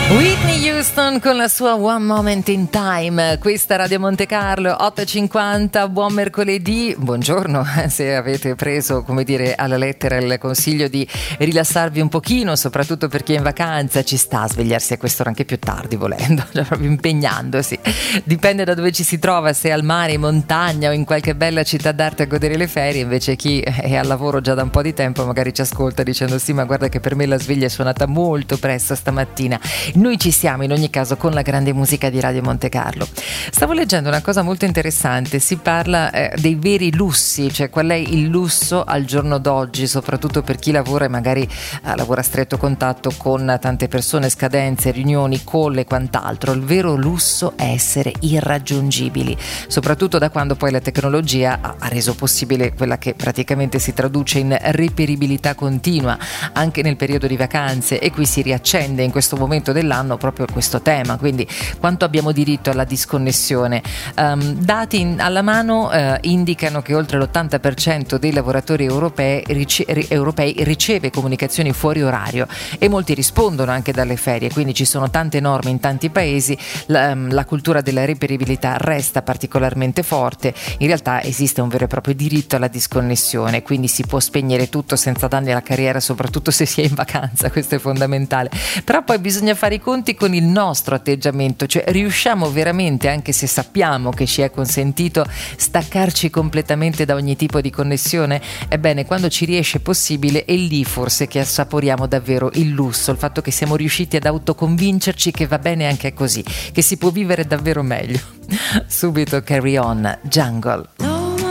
Whitney Houston con la sua One Moment in Time. Questa Radio Monte Carlo, 8.50, buon mercoledì, buongiorno. Se avete preso, come dire, alla lettera il consiglio di rilassarvi un pochino, soprattutto per chi è in vacanza, ci sta a svegliarsi a quest'ora anche più tardi volendo, cioè proprio impegnandosi. Dipende da dove ci si trova, se al mare, in montagna o in qualche bella città d'arte a godere le ferie. Invece chi è al lavoro già da un po' di tempo magari ci ascolta dicendo sì, ma guarda che per me la sveglia è suonata molto presto stamattina. Noi ci siamo in ogni caso con la grande musica di Radio Monte Carlo. Stavo leggendo una cosa molto interessante, si parla dei veri lussi, cioè qual è il lusso al giorno d'oggi, soprattutto per chi lavora e magari lavora a stretto contatto con tante persone, scadenze, riunioni, call e quant'altro. Il vero lusso è essere irraggiungibili, soprattutto da quando poi la tecnologia ha reso possibile quella che praticamente si traduce in reperibilità continua anche nel periodo di vacanze, e qui si riaccende in questo momento dell'anno proprio questo tema, quindi quanto abbiamo diritto alla disconnessione. Dati alla mano indicano che oltre l'80% dei lavoratori europei riceve comunicazioni fuori orario, e molti rispondono anche dalle ferie, quindi ci sono tante norme in tanti paesi, la cultura della reperibilità resta particolarmente forte. In realtà esiste un vero e proprio diritto alla disconnessione, quindi si può spegnere tutto senza danni alla carriera, soprattutto se si è in vacanza, questo è fondamentale. Però poi bisogna fare i conti con il nostro atteggiamento, cioè riusciamo veramente, anche se sappiamo che ci è consentito, staccarci completamente da ogni tipo di connessione? Ebbene, quando ci riesce possibile è lì forse che assaporiamo davvero il lusso, il fatto che siamo riusciti ad autoconvincerci che va bene anche così, che si può vivere davvero meglio. Subito Carry On, Jungle.